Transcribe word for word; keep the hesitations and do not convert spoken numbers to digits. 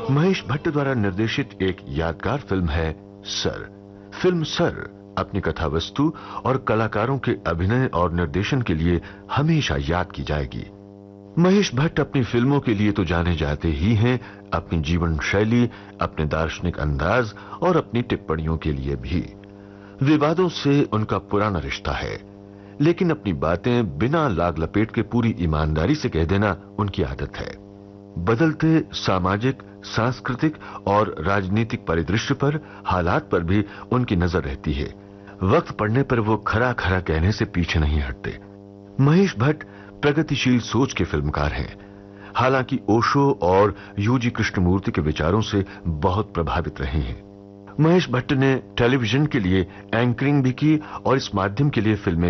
महेश भट्ट द्वारा निर्देशित एक यादगार फिल्म है सर। फिल्म सर अपनी कथा वस्तु और कलाकारों के अभिनय और निर्देशन के लिए हमेशा याद की जाएगी। महेश भट्ट अपनी फिल्मों के लिए तो जाने जाते ही हैं, अपनी जीवन शैली, अपने दार्शनिक अंदाज और अपनी टिप्पणियों के लिए भी। विवादों से उनका पुराना रिश्ता है, लेकिन अपनी बातें बिना लाग लपेट के पूरी ईमानदारी से कह देना उनकी आदत है। बदलते सामाजिक, सांस्कृतिक और राजनीतिक परिदृश्य पर, हालात पर भी उनकी नजर रहती है। वक्त पड़ने पर वो खरा खरा कहने से पीछे नहीं हटते। महेश भट्ट प्रगतिशील सोच के फिल्मकार हैं। हालांकि ओशो और यूजी कृष्णमूर्ति के विचारों से बहुत प्रभावित रहे हैं। महेश भट्ट ने टेलीविजन के लिए एंकरिंग भी की और इस माध्यम के लिए फिल्में